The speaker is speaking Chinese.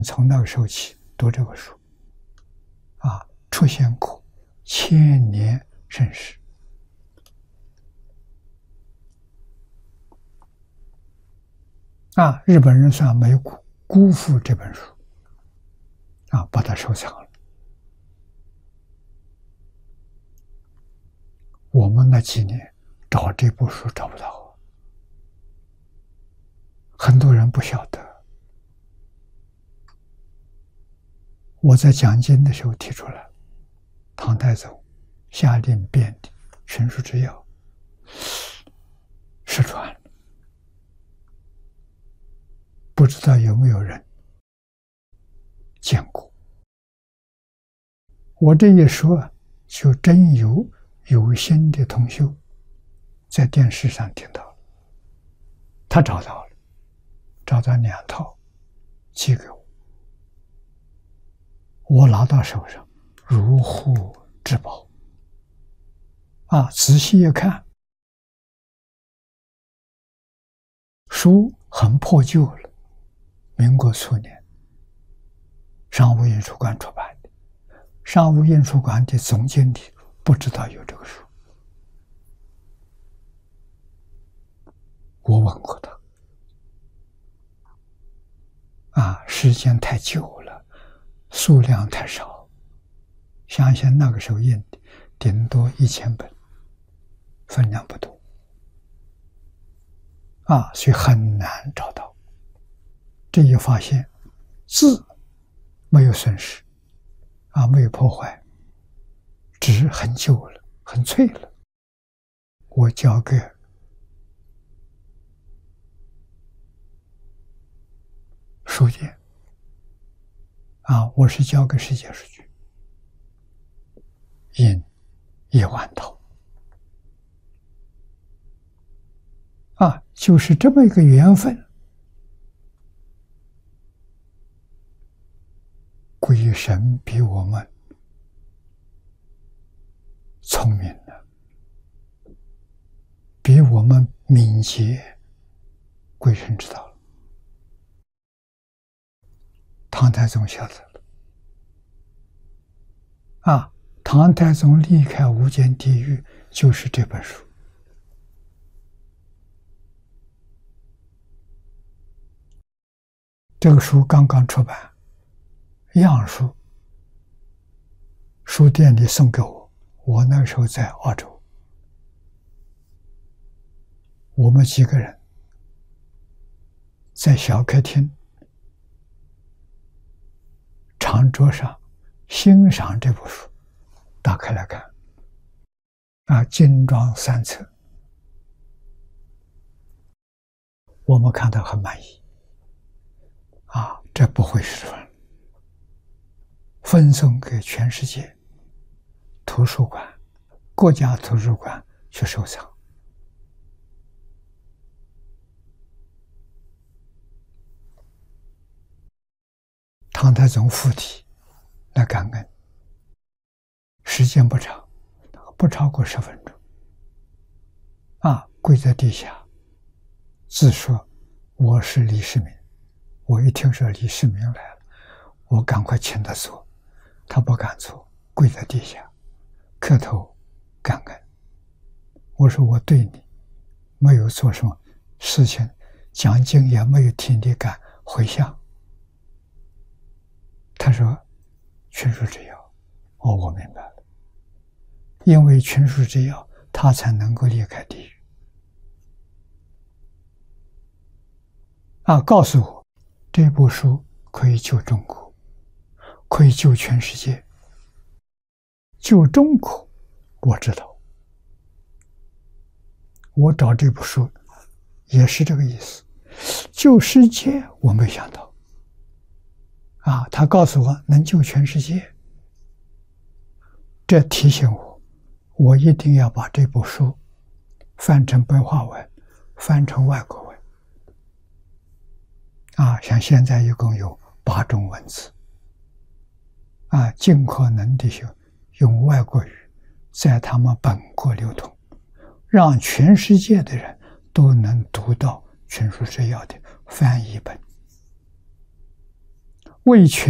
从那个时候起读这个书，出现过千年盛世。日本人算没辜负这本书，把它收藏了。我们那几年找这部书找不到，很多人不晓得。我在讲经的时候提出来，唐太宗下令编的《群书之要》失传了，不知道有没有人见过。我这一说，就真有心的同修在电视上听到了，他找到了，找到2套寄给我，我拿到手上如获至宝。仔细一看，书很破旧了，民国初年商务印书馆出版的，商务印书馆的总经理不知道有这个书。我问过他，时间太久了，数量太少，想想那个时候印的顶多1000本，分量不多，所以很难找到。这一发现，字没有损失，没有破坏，纸很旧了，很脆了。我交给书店，我是交给世界书局，印1万套。就是这么一个缘分，鬼神比我们聪明了，比我们敏捷，鬼神知道了。唐太宗晓得了，唐太宗离开无间地狱就是这本书。这个书刚刚出版，样书，书店里送给我，我那个时候在澳洲，我们几个人在小客厅长桌上欣赏这部书，打开来看，精装3册，我们看得很满意，这不会失传，分送给全世界图书馆、国家图书馆去收藏。唐太宗附体来感恩，时间不长，不超过10分钟，跪在地下，自说我是李世民。我一听说李世民来了，我赶快请他坐，他不敢坐，跪在地下磕头感恩。我说我对你没有做什么事情，讲经也没有替你感回向。他说群书之要，我明白了，因为群书之要他才能够离开地狱。告诉我这部书可以救中国，可以救全世界。救中国我知道，我找这部书也是这个意思。救世界我没想到，他告诉我能救全世界，这提醒我一定要把这部书翻成白话文，翻成外国文。像现在一共有8种文字，尽可能的用外国语在他们本国流通，让全世界的人都能读到群书之要的翻译本。 为权